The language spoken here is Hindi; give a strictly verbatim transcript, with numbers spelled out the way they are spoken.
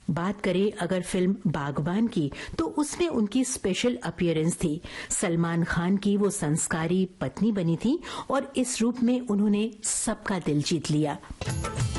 बात करें अगर फिल्म बागबान की, तो उसमें उनकी स्पेशल अपीयरेंस थी। सलमान खान की वो संस्कारी पत्नी बनी थी और इस रूप में उन्होंने सबका दिल जीत लिया।